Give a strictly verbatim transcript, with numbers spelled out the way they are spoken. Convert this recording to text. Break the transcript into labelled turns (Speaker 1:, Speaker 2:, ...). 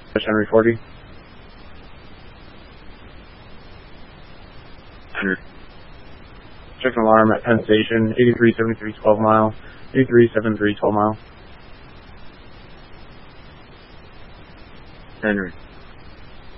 Speaker 1: Henry forty. Henry. Check an alarm at Penn Station, eighty-three seventy-three twelve mile, eighty-three seventy-three twelve mile. Henry.